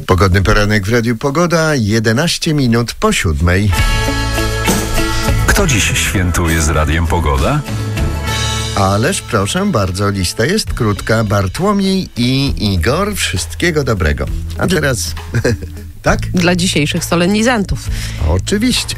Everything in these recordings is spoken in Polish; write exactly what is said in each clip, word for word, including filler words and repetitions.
Pogodny poranek w Radiu Pogoda, jedenaście minut po siódmej. Kto dziś świętuje z Radiem Pogoda? Ależ proszę bardzo, lista jest krótka. Bartłomiej i Igor, wszystkiego dobrego. A teraz... Tak? Dla dzisiejszych solenizantów. Oczywiście.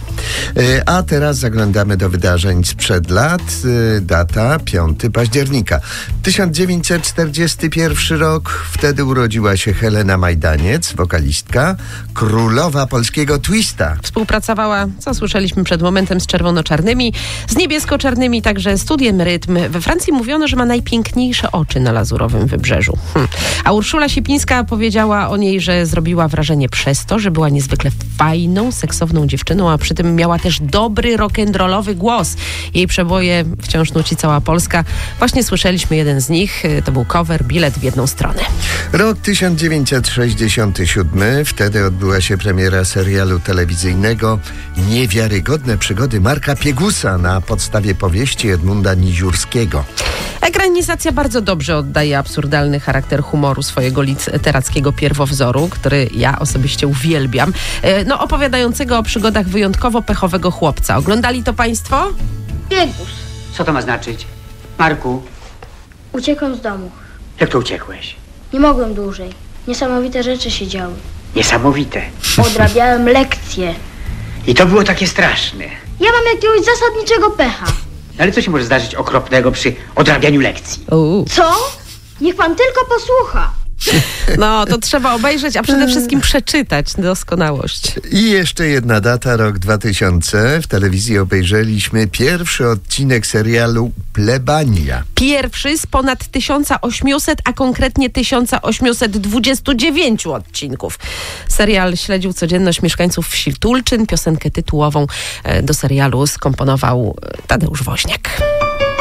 A teraz zaglądamy do wydarzeń sprzed lat. Data piątego października. tysiąc dziewięćset czterdziesty pierwszy rok. Wtedy urodziła się Helena Majdaniec, wokalistka, królowa polskiego twista. Współpracowała, co słyszeliśmy przed momentem, z czerwono-czarnymi, z niebiesko-czarnymi, także studiem rytm. We Francji mówiono, że ma najpiękniejsze oczy na lazurowym wybrzeżu. Hm. A Urszula Siepińska powiedziała o niej, że zrobiła wrażenie przez to, że była niezwykle fajną, seksowną dziewczyną, a przy tym miała też dobry rock'n'rollowy głos. Jej przeboje wciąż nuci cała Polska. Właśnie słyszeliśmy jeden z nich. To był cover Bilet w jedną stronę. Rok tysiąc dziewięćset sześćdziesiąty siódmy. Wtedy odbyła się premiera serialu telewizyjnego Niewiarygodne przygody Marka Piegusa na podstawie powieści Edmunda Niziurskiego. Ekranizacja bardzo dobrze oddaje absurdalny charakter humoru swojego literackiego pierwowzoru, który ja osobiście uwielbiam. No, opowiadającego o przygodach wyjątkowo pechowego chłopca. Oglądali to państwo? Piegus. Co to ma znaczyć? Marku, Uciekłem z domu. jak to uciekłeś? Nie mogłem dłużej. Niesamowite rzeczy się działy. Niesamowite. Odrabiałem lekcje. I to było takie straszne. Ja mam jakiegoś zasadniczego pecha. Ale co się może zdarzyć okropnego przy odrabianiu lekcji? Uuu. Co? Niech pan tylko posłucha. No, to trzeba obejrzeć, a przede wszystkim przeczytać. Doskonałość. I jeszcze jedna data, rok dwa tysiące. W telewizji obejrzeliśmy pierwszy odcinek serialu Plebania. Pierwszy z ponad tysiąc osiemset, a konkretnie tysiąc osiemset dwudziestu dziewięciu odcinków. Serial śledził codzienność mieszkańców wsi Tulczyn. Piosenkę tytułową do serialu skomponował Tadeusz Woźniak.